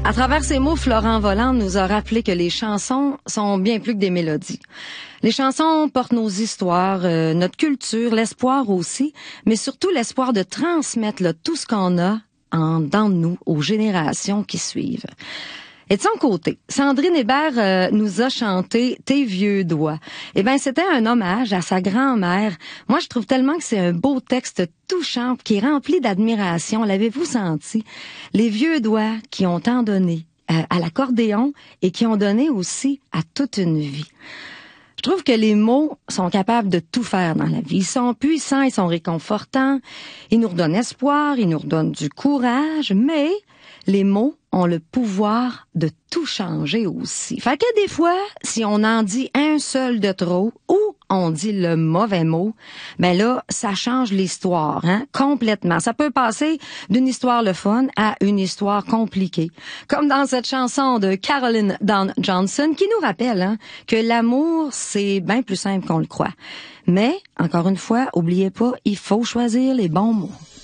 À travers ces mots, Florent Volant nous a rappelé que les chansons sont bien plus que des mélodies. Les chansons portent nos histoires, notre culture, l'espoir aussi, mais surtout l'espoir de transmettre tout ce qu'on a dans nous aux générations qui suivent. Et de son côté, Sandrine Hébert nous a chanté Tes vieux doigts. Eh ben, c'était un hommage à sa grand-mère. Moi, je trouve tellement que c'est un beau texte touchant qui est rempli d'admiration. L'avez-vous senti? Les vieux doigts qui ont tant donné à l'accordéon et qui ont donné aussi à toute une vie. Je trouve que les mots sont capables de tout faire dans la vie. Ils sont puissants, ils sont réconfortants, ils nous redonnent espoir, ils nous redonnent du courage, mais les mots ont le pouvoir de tout changer aussi. Fait que des fois, si on en dit un seul de trop ou on dit le mauvais mot, ben là, ça change l'histoire, complètement. Ça peut passer d'une histoire le fun à une histoire compliquée. Comme dans cette chanson de Caroline Dawn Johnson qui nous rappelle que l'amour, c'est bien plus simple qu'on le croit. Mais, encore une fois, oubliez pas, il faut choisir les bons mots.